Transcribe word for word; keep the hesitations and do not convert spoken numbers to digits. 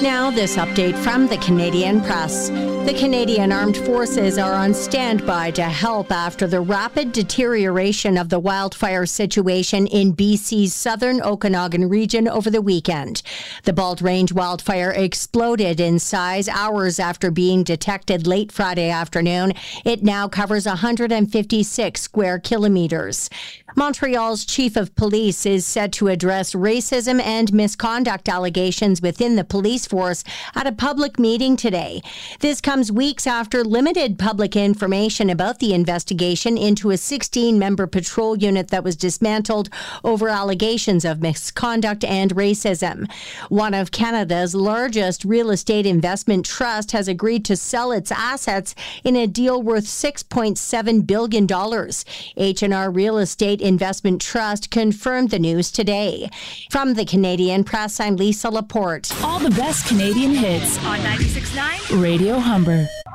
Now, this update from the Canadian Press. The Canadian Armed Forces are on standby to help after the rapid deterioration of the wildfire situation in B C's southern Okanagan region over the weekend. The Bald Range wildfire exploded in size hours after being detected late Friday afternoon. It now covers one hundred fifty-six square kilometers. Montreal's chief of police is set to address racism and misconduct allegations within the police force at a public meeting today. This comes weeks after limited public information about the investigation into a sixteen-member patrol unit that was dismantled over allegations of misconduct and racism. One of Canada's largest real estate investment trust has agreed to sell its assets in a deal worth six point seven billion dollars. H and R Real Estate Investment Trust confirmed the news today. From the Canadian Press, I'm Lisa Laporte. All the best Canadian hits on ninety-six point nine Radio Humber.